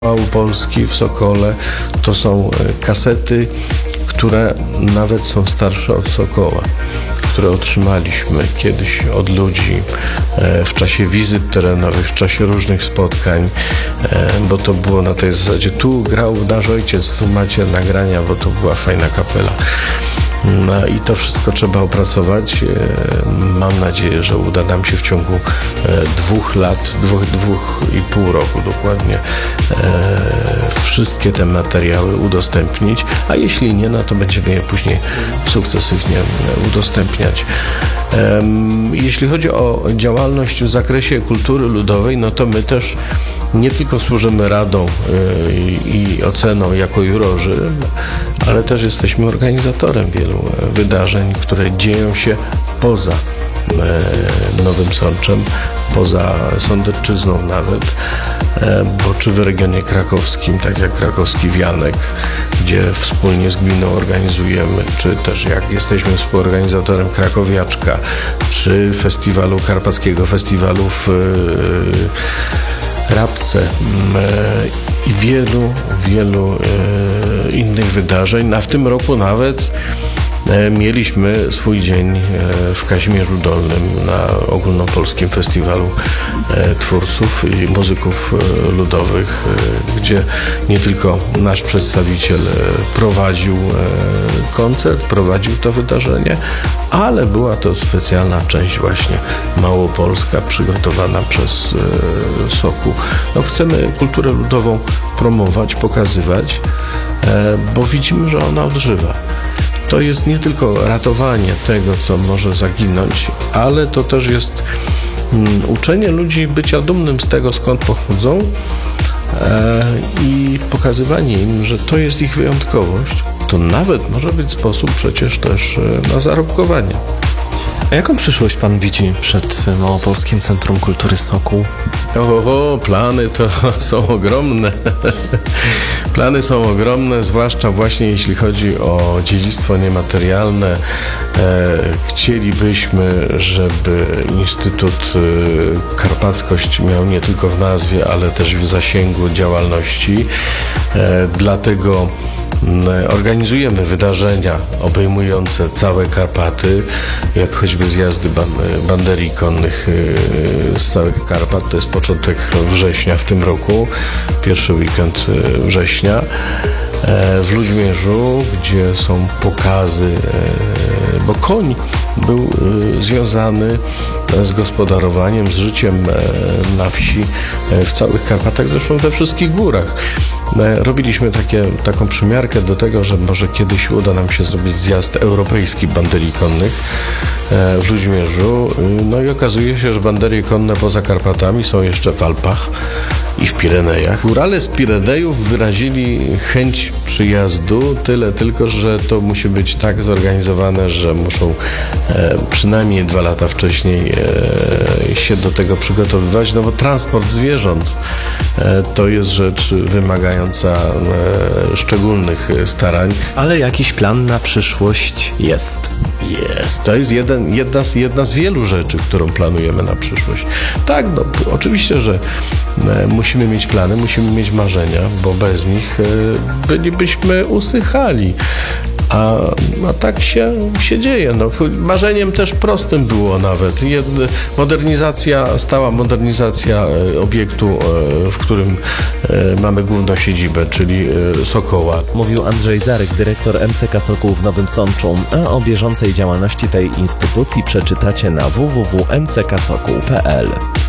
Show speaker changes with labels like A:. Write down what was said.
A: Małopolski w Sokole to są kasety, które nawet są starsze od Sokoła, które otrzymaliśmy kiedyś od ludzi w czasie wizyt terenowych, w czasie różnych spotkań, bo to było na tej zasadzie: tu grał nasz ojciec, tu macie nagrania, bo to była fajna kapela. No i to wszystko trzeba opracować. Mam nadzieję, że uda nam się w ciągu 2 lat, 2,5 roku dokładnie wszystkie te materiały udostępnić, a jeśli nie, no to będziemy je później sukcesywnie udostępniać. Jeśli chodzi o działalność w zakresie kultury ludowej, no to my też nie tylko służymy radą i oceną jako jurorzy, ale też jesteśmy organizatorem wielu wydarzeń, które dzieją się poza Nowym Sączem, poza Sądecczyzną nawet, bo czy w regionie krakowskim, tak jak Krakowski Wianek, gdzie wspólnie z gminą organizujemy, czy też jak jesteśmy współorganizatorem Krakowiaczka, czy festiwalu karpackiego, festiwalu w Rabce i wielu innych wydarzeń. A w tym roku nawet mieliśmy swój dzień w Kazimierzu Dolnym na ogólnopolskim festiwalu twórców i muzyków ludowych, gdzie nie tylko nasz przedstawiciel prowadził koncert, prowadził to wydarzenie, ale była to specjalna część właśnie małopolska, przygotowana przez Sokół. No, chcemy kulturę ludową promować, pokazywać, bo widzimy, że ona odżywa. To jest nie tylko ratowanie tego, co może zaginąć, ale to też jest uczenie ludzi bycia dumnym z tego, skąd pochodzą, i pokazywanie im, że to jest ich wyjątkowość. To nawet może być sposób przecież też na zarobkowanie.
B: A jaką przyszłość pan widzi przed Małopolskim Centrum Kultury Sokół?
A: Plany to są ogromne. Plany są ogromne, zwłaszcza właśnie jeśli chodzi o dziedzictwo niematerialne. Chcielibyśmy, żeby Instytut Karpackość miał nie tylko w nazwie, ale też w zasięgu działalności. Dlatego organizujemy wydarzenia obejmujące całe Karpaty, jak choćby zjazdy banderii konnych z całych Karpat. To jest początek września w tym roku, pierwszy weekend września. W Ludźmierzu, gdzie są pokazy, bo koń był związany z gospodarowaniem, z życiem na wsi w całych Karpatach, zresztą we wszystkich górach. Robiliśmy taką przymiarkę do tego, że może kiedyś uda nam się zrobić zjazd europejski banderii konnych w Ludźmierzu. No i okazuje się, że banderie konne poza Karpatami są jeszcze w Alpach i w Pirenejach. Górale z Pirenejów wyrazili chęć przyjazdu, tyle tylko, że to musi być tak zorganizowane, że muszą przynajmniej 2 lata wcześniej się do tego przygotowywać, no bo transport zwierząt to jest rzecz wymagająca szczególnych starań.
B: Ale jakiś plan na przyszłość jest.
A: To jest jedna z wielu rzeczy, którą planujemy na przyszłość. Tak, no oczywiście, że musimy mieć plany, musimy mieć marzenia, bo bez nich bylibyśmy usychali. A tak się dzieje. No, marzeniem też prostym było nawet stała modernizacja obiektu, w którym mamy główną siedzibę, czyli Sokoła.
B: Mówił Andrzej Zaryk, dyrektor MCK Sokół w Nowym Sączu. A o bieżącej działalności tej instytucji przeczytacie na www.mcksokół.pl.